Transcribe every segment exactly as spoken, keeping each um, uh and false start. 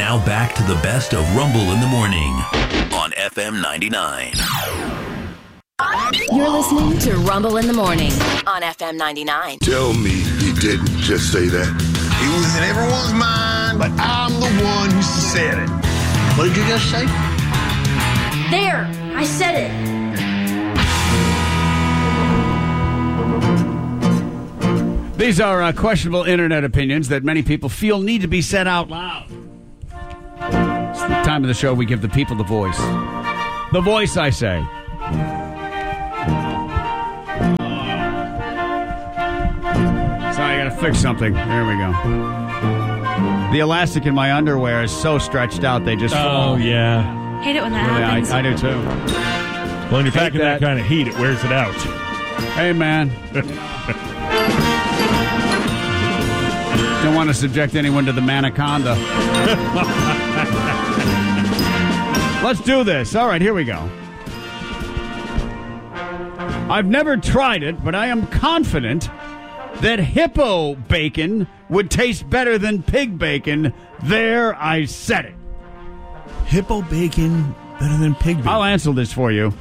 Now back to the best of Rumble in the Morning on F M ninety-nine. You're listening to Rumble in the Morning on F M ninety-nine. Tell me he didn't just say that. It was in everyone's mind, but I'm the one who said it. What did you just say? There, I said it. These are uh, questionable internet opinions that many people feel need to be said out loud. It's the time of the show we give the people the voice. The voice, I say. Sorry, I gotta fix something. There we go. The elastic in my underwear is so stretched out they just fall. Oh, yeah. Hate it when that Really, happens. I, I do too. Well, when you're Hate packing that. that. kind of heat, it wears it out. Hey, man. Don't want to subject anyone to the Manaconda. Let's do this. All right, here we go. I've never tried it, but I am confident that hippo bacon would taste better than pig bacon. There, I said it. Hippo bacon better than pig bacon? I'll answer this for you.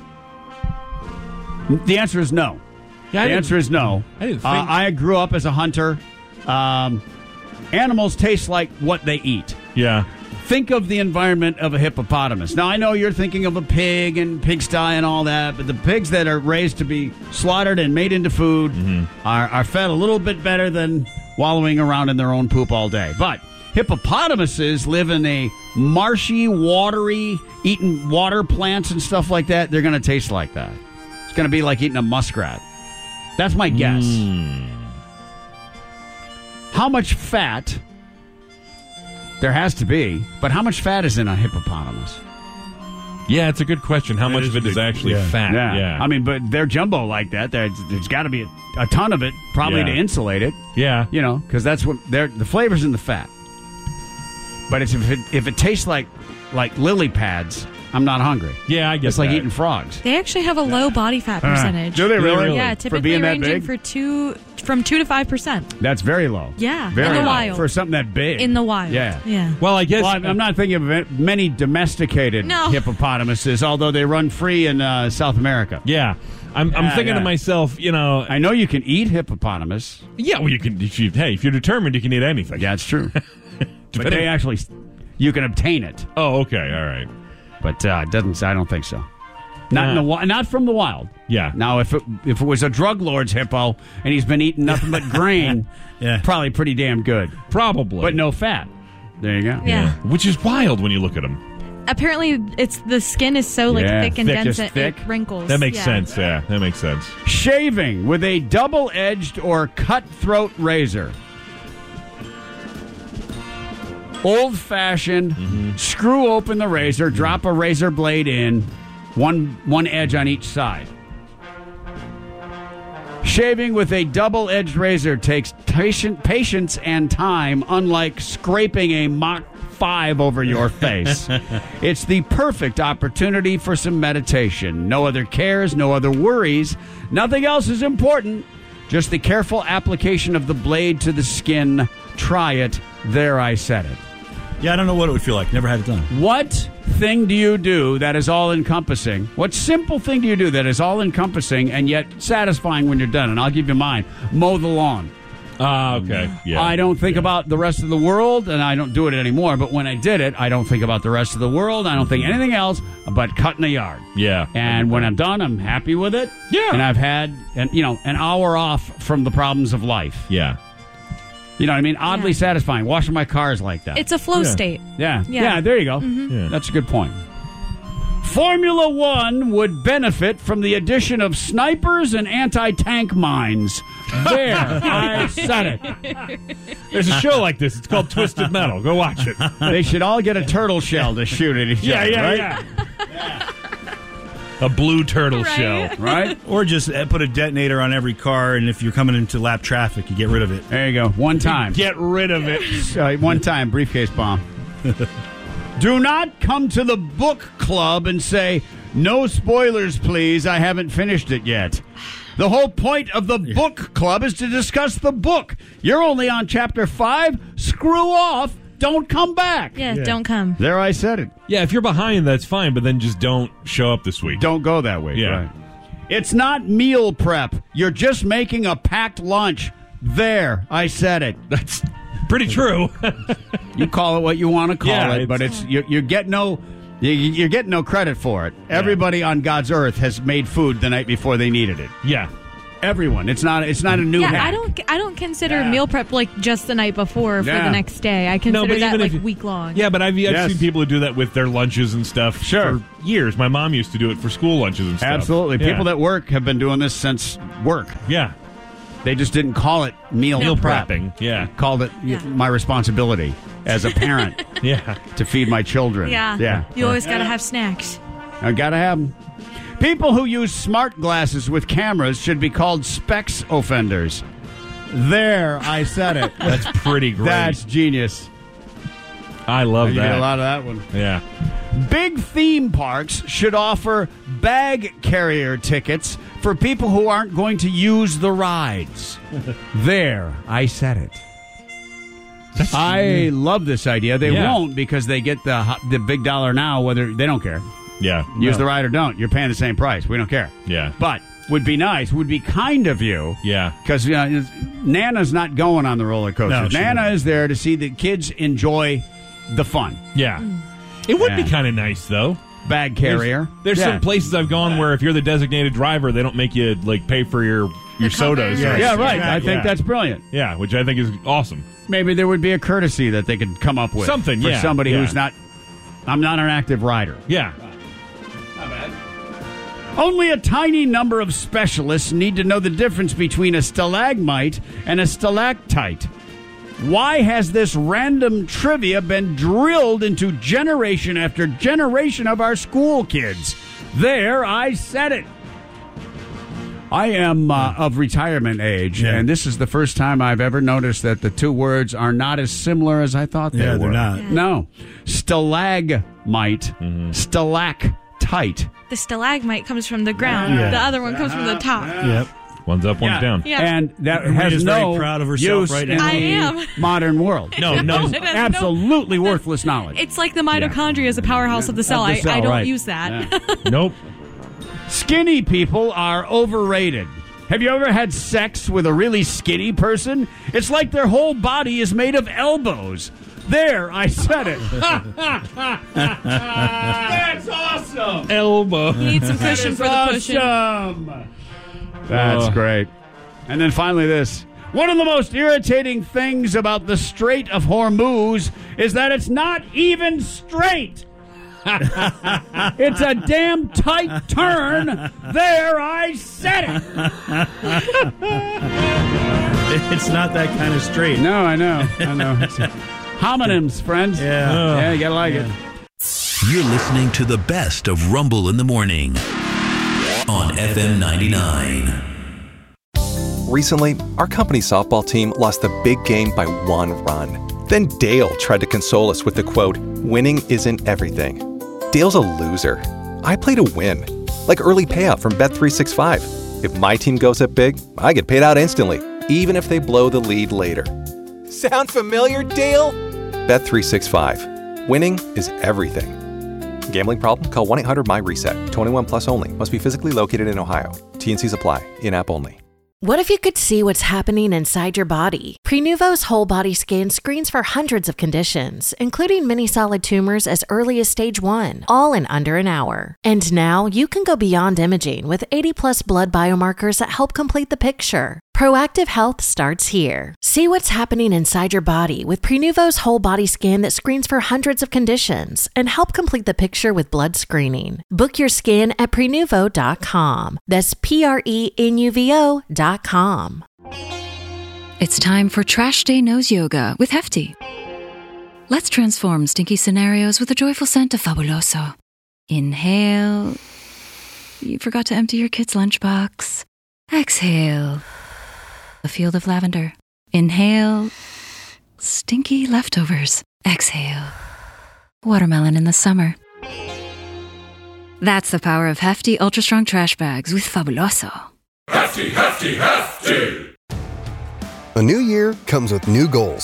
The answer is no. Yeah, I the answer is no. I didn't Uh, think- I grew up as a hunter. Um, animals taste like what they eat. Yeah. Think of the environment of a hippopotamus. Now, I know you're thinking of a pig and pigsty and all that, but the pigs that are raised to be slaughtered and made into food Mm-hmm. are, are fed a little bit better than wallowing around in their own poop all day. But hippopotamuses live in a marshy, watery, eating water plants and stuff like that. They're going to taste like that. It's going to be like eating a muskrat. That's my guess. Mm. How much fat? There has to be, but how much fat is in a hippopotamus? Yeah, it's a good question. How That much is of it a is good- actually yeah. fat? Yeah. I mean, but they're jumbo like that. There's, there's got to be a, a ton of it, probably Yeah. to insulate it. Yeah. You know, because that's what they're the flavor's in the fat. But it's if it if it tastes like like lily pads, I'm not hungry. Yeah, I guess It's like that. eating frogs. They actually have a low body fat percentage. Do they really? Yeah, For typically being that ranging big? for two from two to five percent That's very low. Yeah, very in the low wild. for something that big. in the wild. Yeah. yeah. Well, I guess Well, I'm I'm not thinking of it- many domesticated No. hippopotamuses, although they run free in uh, South America. Yeah. I'm, I'm Yeah, thinking yeah. to myself, you know, I know you can eat hippopotamus. yeah, well, you can, if you, hey, if you're determined, you can eat anything. Yeah, it's true. but Depending- they actually, you can obtain it. Oh, okay. All right. But uh, it doesn't. I don't think so. Not in the wi- not from the wild. Yeah. Now, if it, if it was a drug lord's hippo and he's been eating nothing but grain, Yeah. probably pretty damn good. Probably. But no fat. There you go. Yeah. Which is wild when you look at them. Apparently, it's the skin is so like Yeah, thick and thick, dense just it, thick. it wrinkles. That makes Yeah. sense. Yeah, that makes sense. Shaving with a double-edged or cutthroat razor. Old-fashioned. Mm-hmm. Screw open the razor. Drop a razor blade in. One one edge on each side. Shaving with a double-edged razor takes patient, patience and time, unlike scraping a Mach five over your face. It's the perfect opportunity for some meditation. No other cares, no other worries. Nothing else is important. Just the careful application of the blade to the skin. Try it. There, I said it. Yeah, I don't know what it would feel like. Never had it done. What thing do you do that is all-encompassing? What simple thing do you do that is all-encompassing and yet satisfying when you're done? And I'll give you mine. Mow the lawn. Ah, okay. Yeah. I don't think Yeah. about the rest of the world, and I don't do it anymore. But when I did it, I don't think about the rest of the world. I don't think anything else but cutting the yard. Yeah. And when I'm done, I'm happy with it. Yeah. And I've had, an, you know, an hour off from the problems of life. Yeah. You know what I mean? Oddly Yeah. satisfying. Washing my car is like that. It's a flow Yeah. state. Yeah. Yeah. Yeah, there you go. Yeah. That's a good point. Formula One would benefit from the addition of snipers and anti-tank mines. There, I said it. There's a show like this. It's called Twisted Metal. Go watch it. They should all get a turtle shell to shoot at each Yeah, other, yeah, right? yeah. A blue turtle Right. shell. Right? Or just uh, put a detonator on every car, and if you're coming into lap traffic, you get rid of it. There you go. One time. Get rid of it. Uh, one time, briefcase bomb. Do not come to the book club and say, no spoilers, please. I haven't finished it yet. The whole point of the book club is to discuss the book. You're only on chapter five. Screw off. don't come back. Yeah, don't come. There, I said it. Yeah, if you're behind, that's fine, but then just don't show up this week. Don't go that way. Yeah. Right. It's not meal prep. You're just making a packed lunch. There, I said it. That's pretty true. You call it what you want to call Yeah, it, but it's you, you get no you, you're getting no credit for it. Everybody on God's earth has made food the night before they needed it. Yeah. Everyone. It's not it's not a new Yeah, hack. I don't. I don't consider Yeah. meal prep like just the night before for Yeah. the next day. I consider but that even like if- week long. Yeah, but I've, I've Yes. seen people who do that with their lunches and stuff Sure. for years. My mom used to do it for school lunches and stuff. Absolutely. Yeah. People that work have been doing this since work. Yeah. They just didn't call it meal, Meal prep. prepping. Yeah. Called it Yeah. my responsibility as a parent Yeah. to feed my children. Yeah. Yeah. You always got to have snacks. I gotta have them. People who use smart glasses with cameras should be called specs offenders. There, I said it. That's pretty great. That's genius. I love You that. get a lot of that one. Yeah. Big theme parks should offer bag carrier tickets for people who aren't going to use the rides. There, I said it. I love this idea. They Yeah. won't because they get the the big dollar now. Whether they don't care, Yeah. use No. the ride or don't. You're paying the same price. We don't care. Yeah. But would be nice. Would be kind of you. Yeah. Because you know, Nana's not going on the roller coaster. No, she Nana won't. is there to see the kids enjoy the fun. Yeah. It would be Yeah. kind of nice, though. Bag carrier. There's, there's Yeah. some places I've gone where if you're the designated driver, they don't make you like pay for your your The sodas. covers. or- Yeah, right. Yeah, I think yeah. that's brilliant. Yeah, which I think is awesome. Maybe there would be a courtesy that they could come up with. Something, for yeah, somebody yeah. who's not. I'm not an active rider. Yeah. Only a tiny number of specialists need to know the difference between a stalagmite and a stalactite. Why has this random trivia been drilled into generation after generation of our school kids? There, I said it. I am uh, of retirement age, Yeah. and this is the first time I've ever noticed that the two words are not as similar as I thought they Yeah, were. they're not. No. Stalagmite, stalactite. The stalagmite comes from the ground. Yeah. The other one comes from the top. Yep. One's up, one's Yeah. down. Yeah. And that Marina's has very no proud of herself use right in now. I the am. modern world. No, no. It has no- Absolutely worthless knowledge. It's like the mitochondria is a powerhouse of the cell. Of the I, cell, I don't right. use that. Yeah. Nope. Skinny people are overrated. Have you ever had sex with a really skinny person? It's like their whole body is made of elbows. There, I said it. That's awesome. Elbow. You need some cushion for the pushing. Awesome. That's Oh. great. And then finally this. One of the most irritating things about the Strait of Hormuz is that it's not even straight. It's a damn tight turn. There, I said it. It's not that kind of straight. No, I know. I know. Homonyms, friends. Yeah. Yeah, you gotta like it. You're listening to the best of Rumble in the Morning on F M ninety-nine. Recently, our company softball team lost the big game by one run. Then Dale tried to console us with the quote, "Winning isn't everything." Dale's a loser. I play to win. Like early payout from Bet three sixty-five. If my team goes up big, I get paid out instantly, even if they blow the lead later. Sound familiar, Dale? Bet three sixty-five. Winning is everything. Gambling problem? Call one eight hundred M Y reset. twenty-one plus only. Must be physically located in Ohio. T N Cs apply. In-app only. What if you could see what's happening inside your body? Prenuvo's whole body scan screens for hundreds of conditions, including many solid tumors as early as stage one, all in under an hour. And now you can go beyond imaging with eighty plus blood biomarkers that help complete the picture. Proactive health starts here. See what's happening inside your body with Prenuvo's whole body scan that screens for hundreds of conditions and help complete the picture with blood screening. Book your scan at prenuvo dot com. That's P R E N U V O dot com. It's time for Trash Day Nose Yoga with Hefty. Let's transform stinky scenarios with a joyful scent of Fabuloso. Inhale. You forgot to empty your kid's lunchbox. Exhale. A field of lavender. Inhale. Stinky leftovers. Exhale. Watermelon in the summer. That's the power of Hefty Ultra Strong Trash Bags with Fabuloso. Hefty, hefty, hefty! A new year comes with new goals.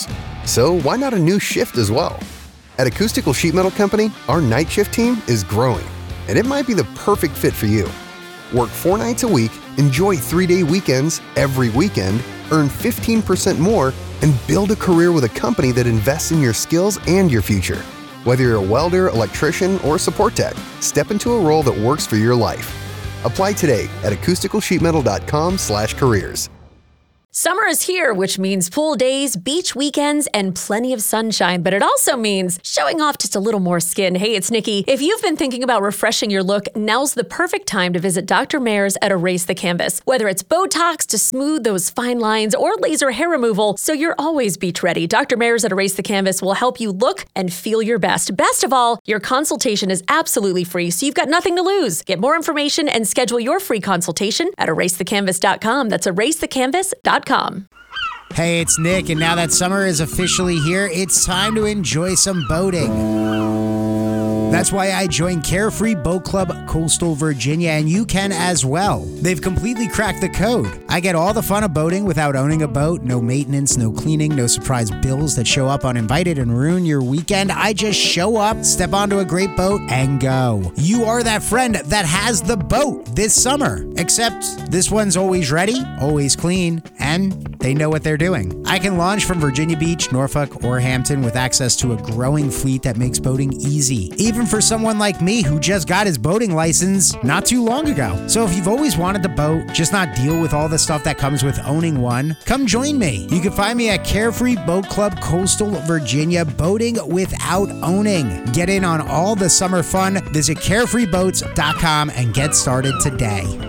So why not a new shift as well? At Acoustical Sheet Metal Company, our night shift team is growing, and it might be the perfect fit for you. Work four nights a week, enjoy three-day weekends every weekend, earn fifteen percent more, and build a career with a company that invests in your skills and your future. Whether you're a welder, electrician, or support tech, step into a role that works for your life. Apply today at acoustical sheet metal dot com slash careers. Summer is here, which means pool days, beach weekends, and plenty of sunshine, but it also means showing off just a little more skin. Hey, it's Nikki. If you've been thinking about refreshing your look, now's the perfect time to visit Doctor Mayer's at Erase the Canvas. Whether it's Botox to smooth those fine lines or laser hair removal, so you're always beach ready, Doctor Mayer's at Erase the Canvas will help you look and feel your best. Best of all, your consultation is absolutely free, so you've got nothing to lose. Get more information and schedule your free consultation at erase the canvas dot com. That's erase the canvas dot com. Hey, it's Nick, and now that summer is officially here, it's time to enjoy some boating. That's why I joined Carefree Boat Club Coastal Virginia, and you can as well. They've completely cracked the code. I get all the fun of boating without owning a boat. No maintenance, no cleaning, no surprise bills that show up uninvited and ruin your weekend. I just show up, step onto a great boat, and go. You are that friend that has the boat this summer. Except this one's always ready, always clean, and they know what they're doing. I can launch from Virginia Beach, Norfolk, or Hampton with access to a growing fleet that makes boating easy. Even for someone like me who just got his boating license not too long ago. So if you've always wanted to boat, just not deal with all the stuff that comes with owning one, come join me. You can find me at Carefree Boat Club Coastal Virginia, boating without owning. Get in on all the summer fun. Visit carefree boats dot com and get started today.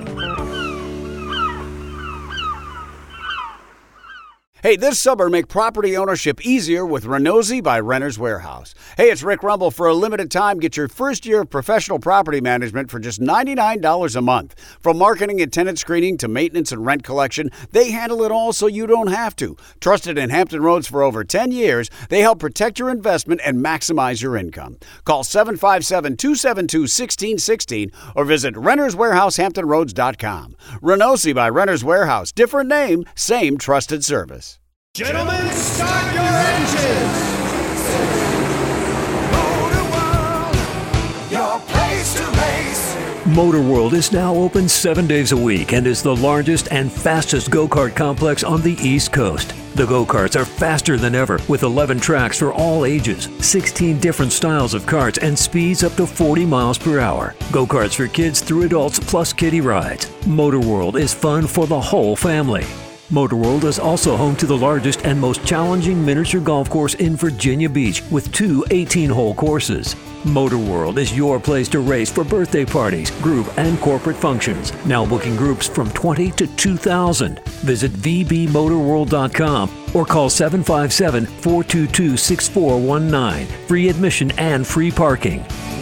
Hey, this summer, make property ownership easier with Renozzi by Renter's Warehouse. Hey, it's Rick Rumble. For a limited time, get your first year of professional property management for just ninety-nine dollars a month. From marketing and tenant screening to maintenance and rent collection, they handle it all so you don't have to. Trusted in Hampton Roads for over ten years, they help protect your investment and maximize your income. Call seven five seven, two seven two, one six one six or visit renters warehouse hampton roads dot com. Renozzi by Renter's Warehouse. Different name, same trusted service. Gentlemen, start your engines! Motor World, your place to race. Motor World is now open seven days a week and is the largest and fastest go-kart complex on the East Coast. The go-karts are faster than ever with eleven tracks for all ages, sixteen different styles of karts, and speeds up to forty miles per hour. Go-karts for kids through adults plus kiddie rides. Motor World is fun for the whole family. Motor World is also home to the largest and most challenging miniature golf course in Virginia Beach with two eighteen-hole courses. Motor World is your place to race for birthday parties, group, and corporate functions. Now booking groups from twenty to two thousand. Visit v b motor world dot com or call seven five seven, four two two, six four one nine. Free admission and free parking.